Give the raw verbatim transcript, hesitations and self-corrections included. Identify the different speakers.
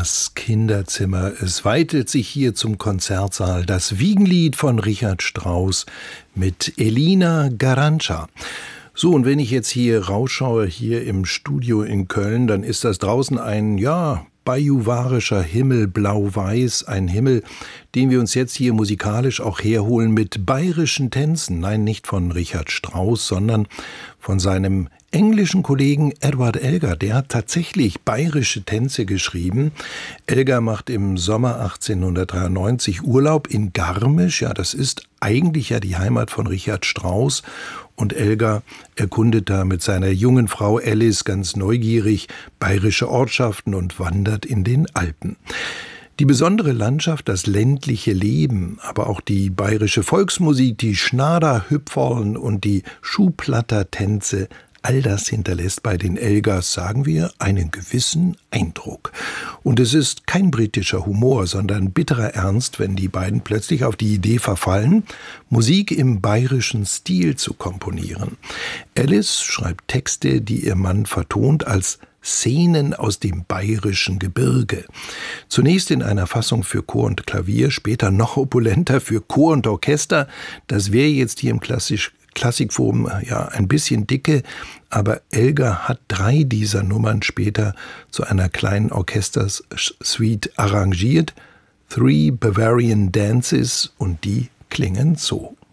Speaker 1: das Kinderzimmer. Es weitet sich hier zum Konzertsaal das Wiegenlied von Richard Strauss mit Elina Garanca. So, und wenn ich jetzt hier rausschaue, hier im Studio in Köln, dann ist das draußen ein, ja, bajuwarischer Himmel, blau-weiß, ein Himmel, den wir uns jetzt hier musikalisch auch herholen mit bayerischen Tänzen. Nein, nicht von Richard Strauss, sondern von seinem englischen Kollegen Edward Elgar. Der hat tatsächlich bayerische Tänze geschrieben. Elgar macht im Sommer achtzehnhundertdreiundneunzig Urlaub in Garmisch. Ja, das ist eigentlich ja die Heimat von Richard Strauss. Und Elgar erkundet da mit seiner jungen Frau Alice ganz neugierig bayerische Ortschaften und wandert in den Alpen. Die besondere Landschaft, das ländliche Leben, aber auch die bayerische Volksmusik, die Schnader-Hüpferln und die Schuhplatter-Tänze, all das hinterlässt bei den Elgars, sagen wir, einen gewissen Eindruck. Und es ist kein britischer Humor, sondern bitterer Ernst, wenn die beiden plötzlich auf die Idee verfallen, Musik im bayerischen Stil zu komponieren. Alice schreibt Texte, die ihr Mann vertont als Szenen aus dem bayerischen Gebirge. Zunächst in einer Fassung für Chor und Klavier, später noch opulenter für Chor und Orchester. Das wäre jetzt hier im klassisch Klassikforum ja ein bisschen dicke, aber Elgar hat drei dieser Nummern später zu einer kleinen Orchestersuite arrangiert. Three Bavarian Dances, und die klingen so.